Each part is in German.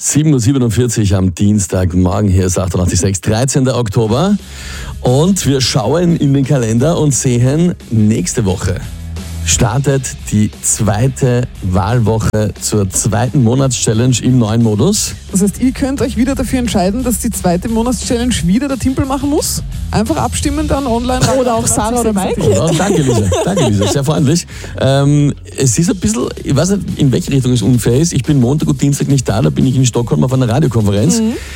7.47 Uhr am Dienstagmorgen, hier ist 88.6, 13. Oktober. Und wir schauen in den Kalender und sehen, nächste Woche startet die zweite Wahlwoche zur zweiten Monatschallenge im neuen Modus. Das heißt, ihr könnt euch wieder dafür entscheiden, dass die zweite Monatschallenge wieder der Timpel machen muss. Einfach abstimmen dann online. Oder auch Sarah oder Mike. Oh, danke Lisa, sehr freundlich. Es ist ein bisschen, ich weiß nicht, in welche Richtung es unfair ist. Ich bin Montag und Dienstag nicht da bin ich in Stockholm auf einer Radiokonferenz.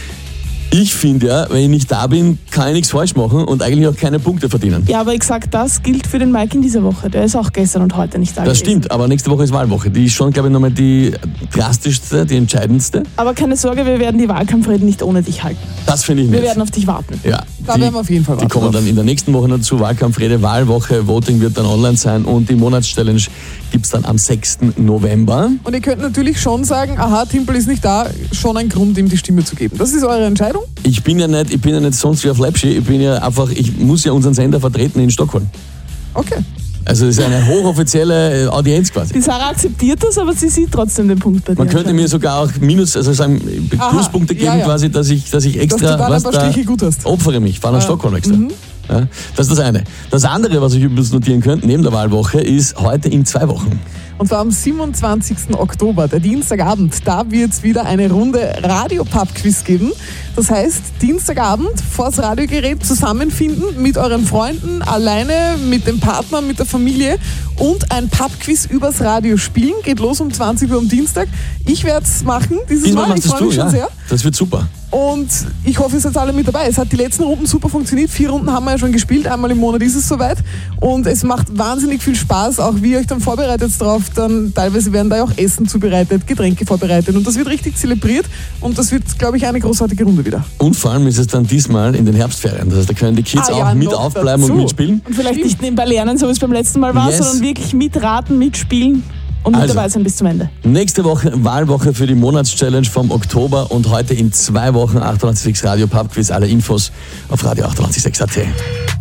Ich finde ja, wenn ich nicht da bin, kann ich nichts falsch machen und eigentlich auch keine Punkte verdienen. Ja, aber exakt das gilt für den Mike in dieser Woche. Der ist auch gestern und heute nicht da Das gewesen. stimmt, aber nächste Woche ist Wahlwoche. Die ist schon, glaube ich, nochmal die drastischste, die entscheidendste. Aber keine Sorge, wir werden die Wahlkampfreden nicht ohne dich halten. Das finde ich Wir nicht. werden auf dich warten. Ja, Da werden wir auf jeden Fall Die warten kommen drauf. dann in der nächsten Woche dazu. Wahlkampfrede, Wahlwoche, Voting wird dann online sein und die Monatschallenge gibt es dann am 6. November. Und ihr könnt natürlich schon sagen, aha, Timpel ist nicht da, schon ein Grund, ihm die Stimme zu geben. Das ist eure Entscheidung. Ich bin ja nicht sonst wie auf Leipzig. Ich muss ja unseren Sender vertreten in Stockholm. Okay. Also es ist eine hochoffizielle Audienz quasi. Die Sarah akzeptiert das, aber sie sieht trotzdem den Punkt bei dir. Man könnte mir sogar auch Pluspunkte geben, ja, ja. quasi, dass ich Dass extra du dann ein paar Striche gut hast. opfere mich, fahre nach Stockholm extra. Ja, das ist das eine. Das andere, was ich übrigens notieren könnte, neben der Wahlwoche, ist heute in 2 Wochen. Und zwar am 27. Oktober, der Dienstagabend, da wird es wieder eine Runde Radio-Pub-Quiz geben. Das heißt, Dienstagabend vors Radiogerät zusammenfinden mit euren Freunden, alleine, mit dem Partner, mit der Familie und ein Pub-Quiz übers Radio spielen. Geht los um 20 Uhr am Dienstag. Ich werde es machen dieses Mal. Ich machst freue mich du, schon sehr. Das wird super. Und ich hoffe, ihr seid alle mit dabei. Es hat die letzten Runden super funktioniert. 4 Runden haben wir ja schon gespielt. Einmal im Monat ist es soweit. Und es macht wahnsinnig viel Spaß, auch wie ihr euch dann vorbereitet drauf. Dann teilweise werden da ja auch Essen zubereitet, Getränke vorbereitet. Und das wird richtig zelebriert. Und das wird, glaube ich, eine großartige Runde wieder. Und vor allem ist es dann diesmal in den Herbstferien. Das heißt, da können die Kids auch mit noch aufbleiben dazu. und mitspielen. Und vielleicht nicht nebenbei lernen, so wie es beim letzten Mal war, Yes. sondern wirklich mitraten, mitspielen und mit Also. dabei sein bis zum Ende. Nächste Woche Wahlwoche für die Monatschallenge vom Oktober und heute in 2 Wochen 88.6 Radio Pub Quiz. Alle Infos auf radio886.at.